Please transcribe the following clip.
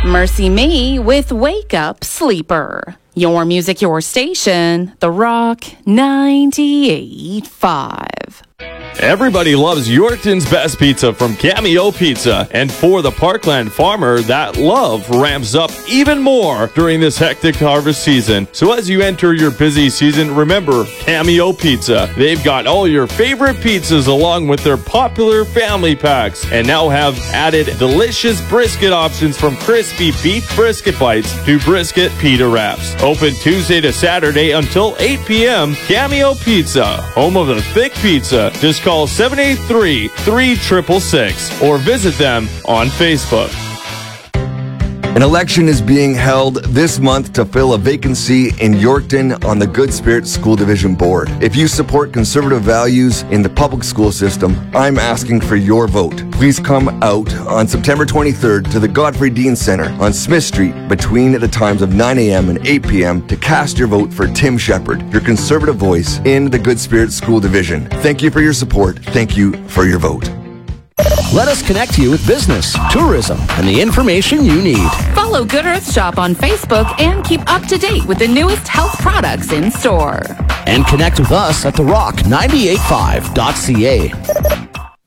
Mercy Me with Wake Up Sleeper. Your music, your station, The Rock 98.5. Everybody loves Yorkton's best pizza from Cameo Pizza. And for the Parkland farmer, that love ramps up even more during this hectic harvest season. So as you enter your busy season, remember Cameo Pizza. They've got all your favorite pizzas along with their popular family packs, and now have added delicious brisket options from crispy beef brisket bites to brisket pita wraps. Open Tuesday to Saturday until 8 p.m. Cameo Pizza, home of the thick pizza. Just call 783-3666 or visit them on Facebook. An election is being held this month to fill a vacancy in Yorkton on the Good Spirit School Division Board. If you support conservative values in the public school system, I'm asking for your vote. Please come out on September 23rd to the Godfrey Dean Center on Smith Street between the times of 9 a.m. and 8 p.m. to cast your vote for Tim Shepard, your conservative voice in the Good Spirit School Division. Thank you for your support. Thank you for your vote. Let us connect you with business, tourism, and the information you need. Follow Good Earth Shop on Facebook and keep up to date with the newest health products in store. And connect with us at therock985.ca.